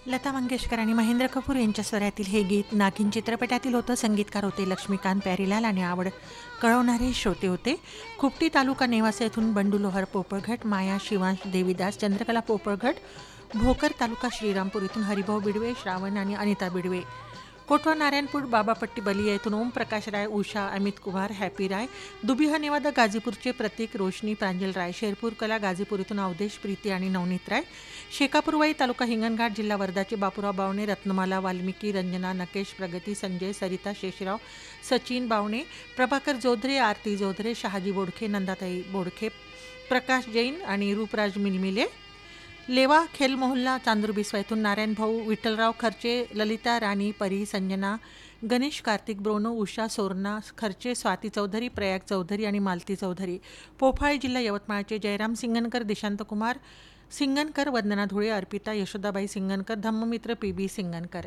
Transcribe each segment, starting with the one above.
लता मंगेशकर आणि महेंद्र कपूर यांच्या स्वरातील हे गीत नागिन चित्रपटातील होतं. संगीतकार होते लक्ष्मीकांत प्यारीलाल आणि आवड कळवणारे श्रोते होते. खुपटी तालुका नेवासा येथून बंडू लोहार पोपळघट, माया शिवांश देवीदास, चंद्रकला पोपळघट, भोकर तालुका श्रीरामपूर इथून हरिभाऊ बिडवे, श्रावण आणि अनिता बिडवे, कोटवा नारायणपूर बाबापट्टी बलिया येथून ओम प्रकाश राय, उषा, अमित कुमार, हॅपी राय, दुबिहा नेवादा गाजीपूरचे प्रतीक, रोशनी, प्रांजल राय, शेरपूर कला गाजीपूर इथून अवधेश, प्रीती आणि नवनीत राय, शेकापूरवाई तालुका हिंगणघाट जिल्हा वर्धाचे बापूराव बावणे, रत्नमाला, वाल्मिकी, रंजना, नकेश, प्रगती, संजय, सरिता, शेषराव, सचिन बावणे, प्रभाकर जोधरे, आरती जोधरे, शहाजी बोडखे, नंदाताई बोडखे, प्रकाश जैन आणि रूपराज मिलमिले, लेवा खेल मोहल्ला चांदूर बिस्वा इथून नारायण भाऊ, विठ्ठलराव खर्चे, ललिता राणी, परी, संजना, गणेश, कार्तिक, ब्रोनो, उषा, सोरना खर्चे, स्वाती चौधरी, प्रयाग चौधरी आणि मालती चौधरी, पोफाळे जिल्हा यवतमाळचे जयराम सिंगणकर, दिशांत कुमार सिंगणकर, वंदना धुळे, अर्पिता, यशोदाबाई सिंगणकर, धम्ममित्र PB सिंगणकर.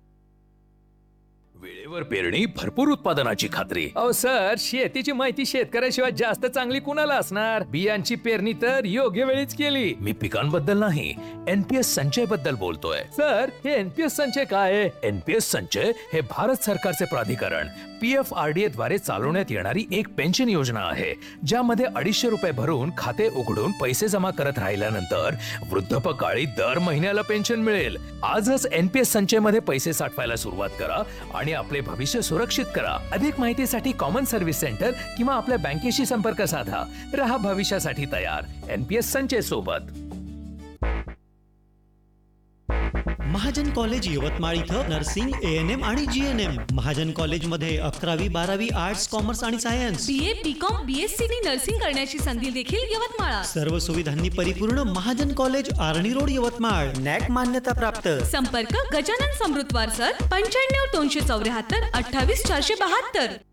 वेळेवर पेरणी, भरपूर उत्पादनाची खात्री. अहो सर, शेतीची माहिती शेतकऱ्याशिवाय जास्त चांगली कुणाला असणार? बियांची पेरणी तर योग्य वेळीच केली. मी पिकांबद्दल नाही, NPS संचय बद्दल बोलतोय. सर, हे NPS संचय काय आहे? NPS संचय हे भारत सरकारचे प्राधिकरण PFRDA द्वारे चालवण्यात येणारी एक पेन्शन योजना आहे, ज्यामध्ये 250 रुपये भरून खाते उघडून पैसे जमा करत राहिल्यानंतर वृद्धापकाळी दर महिन्याला पेन्शन मिळेल. आजच NPS संचय मध्ये पैसे साठवायला सुरुवात करा आणि आपले भविष्य सुरक्षित करा. अधिक माहितीसाठी कॉमन सर्व्हिस सेंटर किंवा आपल्या बँकेशी संपर्क साधा. रहा भविष्यासाठी तयार NPS संचय सोबत. महाजन कॉलेज यवतमाळ इथं नर्सिंग, ANM आणि GNM. महाजन कॉलेजमध्ये 11वी 12वी आर्ट्स, कॉमर्स आणि सायन्स, BA, BCom, BSc नी नर्सिंग करण्याची संधी देखील यवतमाळात. सर्व सुविधांनी परिपूर्ण महाजन कॉलेज, आर्णी रोड, यवतमाळ. नॅक मान्यता प्राप्त. संपर्क गजानन समृद्धवार सर, 95 274 28 472.